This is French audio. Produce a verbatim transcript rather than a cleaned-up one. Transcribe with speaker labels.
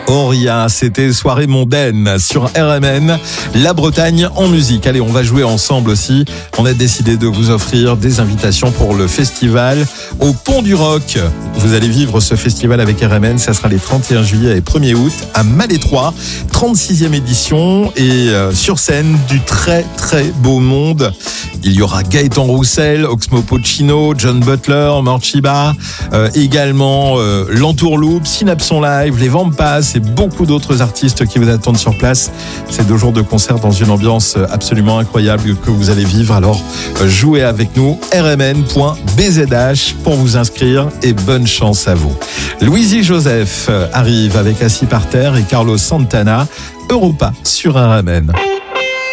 Speaker 1: Auria, c'était soirée mondaine sur R M N, la Bretagne en musique. Allez, on va jouer ensemble aussi. On a décidé de vous offrir des invitations pour le festival au Pont du Roc. Vous allez vivre ce festival avec R M N, ça sera les trente et un juillet et premier août à Malétroit, trente-sixième édition, et euh, sur scène du très très beau monde. Il y aura Gaëtan Roussel, Oxmo Puccino, John Butler, Morchiba, euh, également euh, l'Entourloupe, Synapson Live, les Vampas et beaucoup d'autres artistes qui vous attendent sur place. C'est deux jours de concert dans une ambiance absolument incroyable que vous allez vivre. Alors jouez avec nous, r m n point b z h pour vous inscrire et bonne chance à vous. Louisie Joseph arrive avec Assis par terre et Carlos Santana, Europa sur R M N.